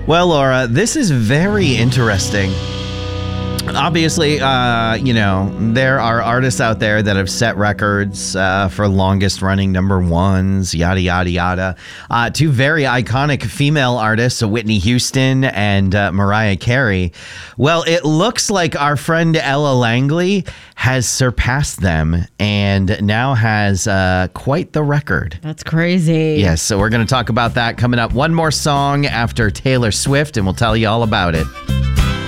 Well, Laura, this is very interesting. Obviously, there are artists out there that have set records for longest running number ones, yada, yada, yada. Two very iconic female artists, Whitney Houston and Mariah Carey. Well, it looks like our friend Ella Langley has surpassed them and now has quite the record. That's crazy. Yes, so we're going to talk about that coming up. One more song after Taylor Swift, and we'll tell you all about it.